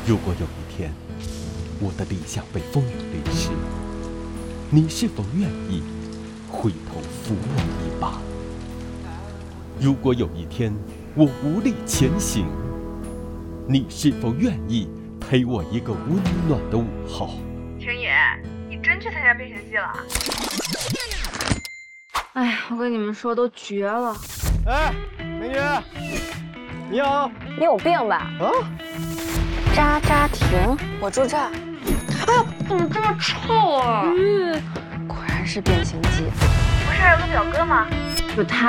如果有一天，我的理想被风雨淋湿，你是否愿意回头扶我一把？如果有一天我无力前行，你是否愿意陪我一个温暖的午后？ 田野，你真去参加变形记了？哎，我跟你们说，都绝了。 哎，美女，你好。 你有病吧？ 啊？ 渣渣亭，我住这儿。 哎呀，怎么这么臭啊？ 果然是变形记。 不是还有个表哥吗？ 就他